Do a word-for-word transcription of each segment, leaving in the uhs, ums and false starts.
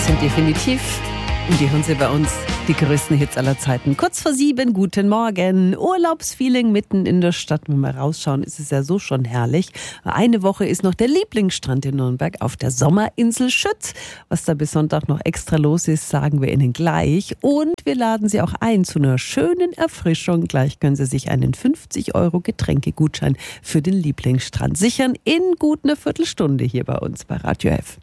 sind definitiv, und die hören Sie bei uns, die größten Hits aller Zeiten. Kurz vor sieben, guten Morgen. Urlaubsfeeling mitten in der Stadt. Wenn wir rausschauen, ist es ja so schon herrlich. Eine Woche ist noch der Lieblingsstrand in Nürnberg auf der Sommerinsel Schütz. Was da bis Sonntag noch extra los ist, sagen wir Ihnen gleich. Und wir laden Sie auch ein zu einer schönen Erfrischung. Gleich können Sie sich einen fünfzig Euro Getränkegutschein für den Lieblingsstrand sichern in gut einer Viertelstunde hier bei uns bei Radio F.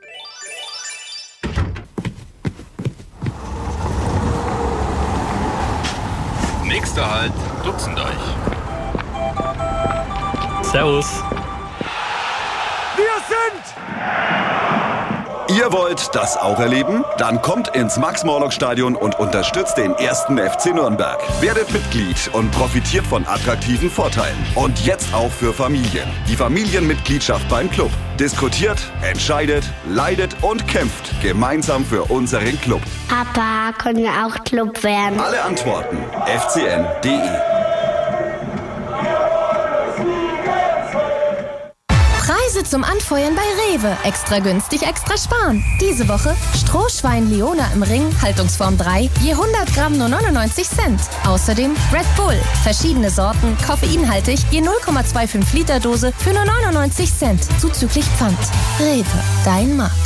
Nächster Halt, Dutzenddeich. Servus. Wir sind... Ihr wollt das auch erleben? Dann kommt ins Max-Morlock-Stadion und unterstützt den ersten F C Nürnberg. Werdet Mitglied und profitiert von attraktiven Vorteilen. Und jetzt auch für Familien. Die Familienmitgliedschaft beim Club. Diskutiert, entscheidet, leidet und kämpft gemeinsam für unseren Club. Papa, können wir auch Club werden? Alle Antworten f c n punkt d e. Preise zum Anfeuern bei Rewe. Extra günstig, extra sparen. Diese Woche Strohschwein Leona im Ring, Haltungsform drei, je hundert Gramm nur neunundneunzig Cent. Außerdem Red Bull, verschiedene Sorten, koffeinhaltig, je null Komma fünfundzwanzig Liter Dose für nur neunundneunzig Cent. Zuzüglich Pfand. Rewe, dein Markt.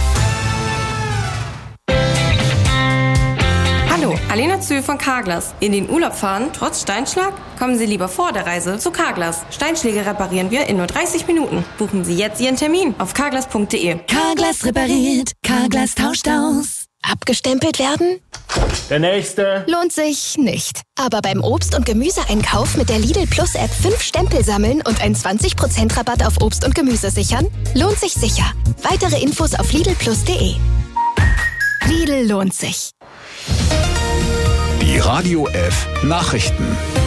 Hallo, Alena Zühl von Carglass. In den Urlaub fahren, trotz Steinschlag? Kommen Sie lieber vor der Reise zu Carglass. Steinschläge reparieren wir in nur dreißig Minuten. Buchen Sie jetzt Ihren Termin auf carglass punkt d e. Carglass repariert, Carglass tauscht aus. Abgestempelt werden? Der nächste. Lohnt sich nicht. Aber beim Obst- und Gemüseeinkauf mit der Lidl Plus App fünf Stempel sammeln und einen zwanzig Prozent Rabatt auf Obst und Gemüse sichern? Lohnt sich sicher. Weitere Infos auf lidl plus punkt d e. Lidl lohnt sich. Die Radio F Nachrichten.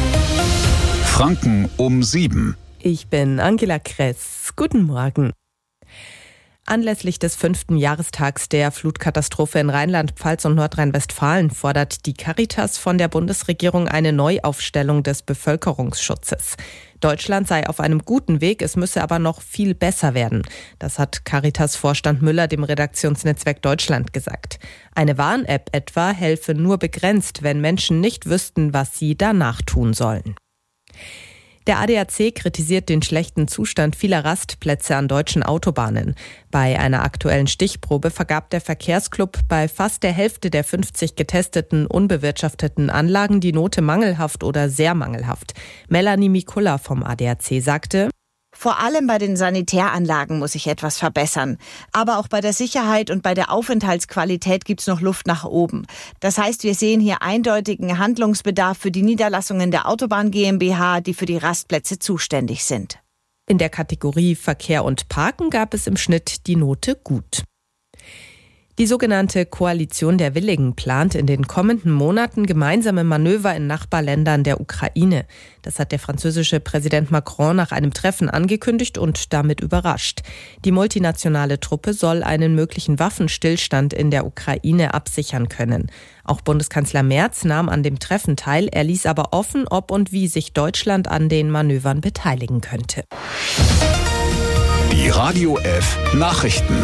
Franken um sieben. Ich bin Angela Kress. Guten Morgen. Anlässlich des fünften Jahrestags der Flutkatastrophe in Rheinland-Pfalz und Nordrhein-Westfalen fordert die Caritas von der Bundesregierung eine Neuaufstellung des Bevölkerungsschutzes. Deutschland sei auf einem guten Weg, es müsse aber noch viel besser werden. Das hat Caritas-Vorstand Müller dem Redaktionsnetzwerk Deutschland gesagt. Eine Warn-App etwa helfe nur begrenzt, wenn Menschen nicht wüssten, was sie danach tun sollen. Der A D A C kritisiert den schlechten Zustand vieler Rastplätze an deutschen Autobahnen. Bei einer aktuellen Stichprobe vergab der Verkehrsclub bei fast der Hälfte der fünfzig getesteten unbewirtschafteten Anlagen die Note mangelhaft oder sehr mangelhaft. Melanie Mikula vom A D A C sagte: Vor allem bei den Sanitäranlagen muss sich etwas verbessern. Aber auch bei der Sicherheit und bei der Aufenthaltsqualität gibt es noch Luft nach oben. Das heißt, wir sehen hier eindeutigen Handlungsbedarf für die Niederlassungen der Autobahn GmbH, die für die Rastplätze zuständig sind. In der Kategorie Verkehr und Parken gab es im Schnitt die Note gut. Die sogenannte Koalition der Willigen plant in den kommenden Monaten gemeinsame Manöver in Nachbarländern der Ukraine. Das hat der französische Präsident Macron nach einem Treffen angekündigt und damit überrascht. Die multinationale Truppe soll einen möglichen Waffenstillstand in der Ukraine absichern können. Auch Bundeskanzler Merz nahm an dem Treffen teil. Er ließ aber offen, ob und wie sich Deutschland an den Manövern beteiligen könnte. Die Radio F Nachrichten.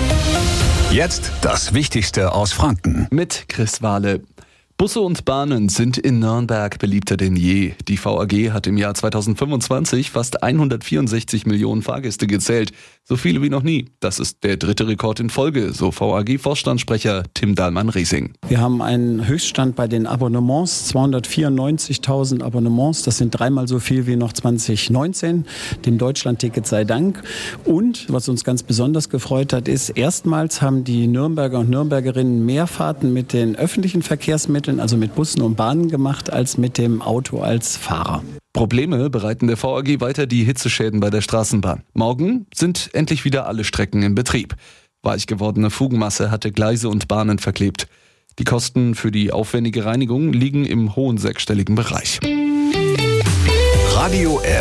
Jetzt das Wichtigste aus Franken. Mit Chris Wahle. Busse und Bahnen sind in Nürnberg beliebter denn je. Die V A G hat im Jahr zweitausendfünfundzwanzig fast hundertvierundsechzig Millionen Fahrgäste gezählt. So viele wie noch nie. Das ist der dritte Rekord in Folge, so V A G-Vorstandssprecher Tim Dahlmann-Riesing. Wir haben einen Höchststand bei den Abonnements, zweihundertvierundneunzigtausend Abonnements. Das sind dreimal so viel wie noch zwanzig neunzehn, dem Deutschland-Ticket sei Dank. Und was uns ganz besonders gefreut hat, ist, erstmals haben die Nürnberger und Nürnbergerinnen mehr Fahrten mit den öffentlichen Verkehrsmitteln, also mit Bussen und Bahnen gemacht, als mit dem Auto als Fahrer. Probleme bereiten der V A G weiter die Hitzeschäden bei der Straßenbahn. Morgen sind endlich wieder alle Strecken in Betrieb. Weich gewordene Fugenmasse hatte Gleise und Bahnen verklebt. Die Kosten für die aufwendige Reinigung liegen im hohen sechsstelligen Bereich. Radio F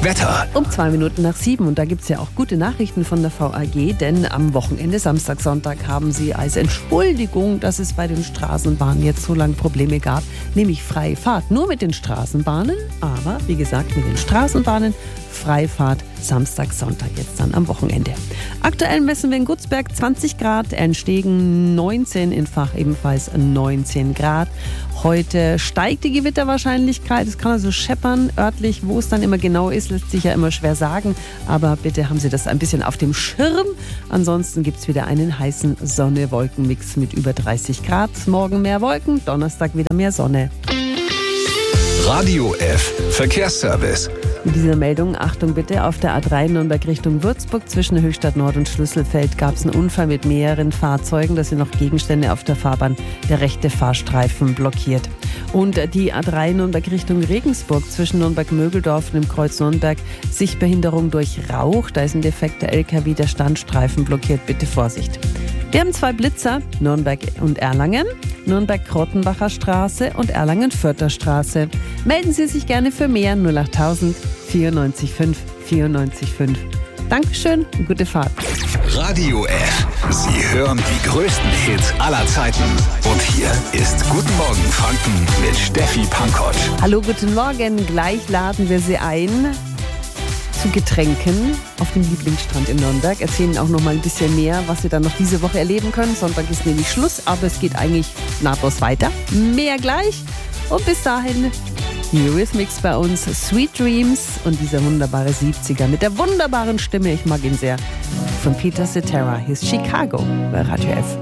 Wetter. Um zwei Minuten nach sieben. Und da gibt es ja auch gute Nachrichten von der V A G, denn am Wochenende, Samstag, Sonntag, haben sie als Entschuldigung, dass es bei den Straßenbahnen jetzt so lange Probleme gab, nämlich freie Fahrt. Nur mit den Straßenbahnen, aber wie gesagt mit den Straßenbahnen, Freifahrt Samstag, Sonntag, jetzt dann am Wochenende. Aktuell messen wir in Gutsberg zwanzig Grad, Ernstegen neunzehn, in Fach ebenfalls neunzehn Grad. Heute steigt die Gewitterwahrscheinlichkeit, es kann also scheppern örtlich, wo es dann immer genau ist, lässt sich ja immer schwer sagen, aber bitte haben Sie das ein bisschen auf dem Schirm. Ansonsten gibt es wieder einen heißen Sonne-Wolken-Mix mit über dreißig Grad. Morgen mehr Wolken, Donnerstag wieder mehr Sonne. Radio F Verkehrsservice. Mit dieser Meldung, Achtung bitte, auf der A drei Nürnberg Richtung Würzburg zwischen Höchstadt Nord und Schlüsselfeld gab es einen Unfall mit mehreren Fahrzeugen. Da sind noch Gegenstände auf der Fahrbahn, der rechte Fahrstreifen blockiert. Und die A drei Nürnberg Richtung Regensburg zwischen Nürnberg-Mögeldorf und dem Kreuz Nürnberg, Sichtbehinderung durch Rauch. Da ist ein defekter L K W, der Standstreifen blockiert, bitte Vorsicht. Wir haben zwei Blitzer, Nürnberg und Erlangen, Nürnberg-Krottenbacher Straße und Erlangen-Fürther Straße. Melden Sie sich gerne für mehr null achttausend vierundneunzig fünf vierundneunzig fünf. Dankeschön und gute Fahrt. Radio F. Sie hören die größten Hits aller Zeiten. Und hier ist Guten Morgen Franken mit Steffi Pankott. Hallo, guten Morgen. Gleich laden wir Sie ein zu Getränken auf dem Lieblingsstrand in Nürnberg. Erzählen auch noch mal ein bisschen mehr, was Sie dann noch diese Woche erleben können. Sonntag ist nämlich Schluss, aber es geht eigentlich nahtlos weiter. Mehr gleich. Und bis dahin, Eurythmics bei uns, Sweet Dreams und dieser wunderbare siebziger mit der wunderbaren Stimme, ich mag ihn sehr, von Peter Cetera. Hier ist Chicago bei Radio F.